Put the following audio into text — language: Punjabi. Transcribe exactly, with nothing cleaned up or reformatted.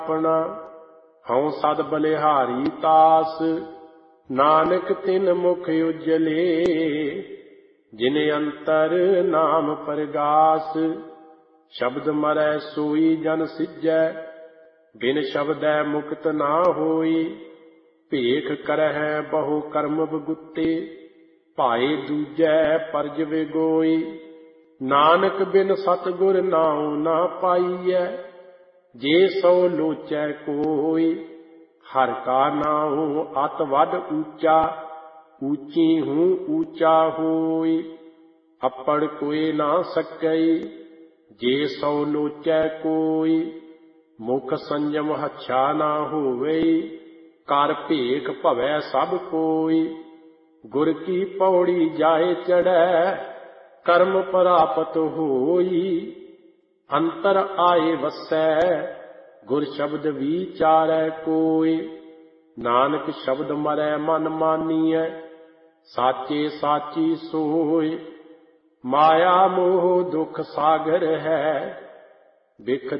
ਆਪਣਾ ਹਉ ਸਦ ਬਲਿਹਾਰੀ ਤਾਸ। ਨਾਨਕ ਤਿਨ ਮੁਖ ਉਜਲੇ ਜਿਨ ਅੰਤਰ ਨਾਮ ਪਰਗਾਸ। ਸ਼ਬਦ ਮਰੈ ਸੋਈ ਜਨ ਸਿਜੈ ਬਿਨ ਸ਼ਬਦੈ ਮੁਕਤ ਨਾ ਹੋਈ। ਭੇਖ ਕਰਹਿ ਬਹੁ ਕਰਮ ਬਗੁੱਤੇ ਭਾਏ ਦੂਜੈ ਪਰਜ ਵਿਗੋਈ। ਨਾਨਕ ਬਿਨ ਸਤਿਗੁਰ ਨਾਉ ਨਾ ਪਾਈਐ ਜੇ ਸੋ ਲੋਚੈ ਕੋਈ। ਹਰਿ ਕਾ ਨਾਉ ਅਤਿ ਵੱਡ ਊਚਾ ਊਚੀ ਹੂੰ ਊਚਾ ਹੋਈ। ਅੱਪੜ ਕੋਇ ਨਾ ਸਕਈ ਜੇ ਸੋ ਲੋਚੈ ਕੋਈ। ਮੁਖ ਸੰਜਮ ਹੱਛਾ ਨਾ ਹੋਵੇ ਕਰ ਭੇਖ ਭਵੈ ਸਭ ਕੋਈ। ਗੁਰ ਕੀ ਪੌੜੀ ਜਾਏ ਚੜ੍ਹੈ ਕਰਮ ਪ੍ਰਾਪਤ ਹੋਈ। ਅੰਤਰ ਆਏ ਵਸੈ ਗੁਰ ਸ਼ਬਦ ਵਿਚਾਰੈ ਕੋਈ। ਨਾਨਕ ਸ਼ਬਦ ਮਰੈ ਮਨ ਮਾਨੀਐ ਸਾਚੇ ਸਾਚੀ ਸੋਇ। ਮਾਇਆ ਮੋਹ ਦੁਖ ਸਾਗਰ ਹੈ ਬਿਖ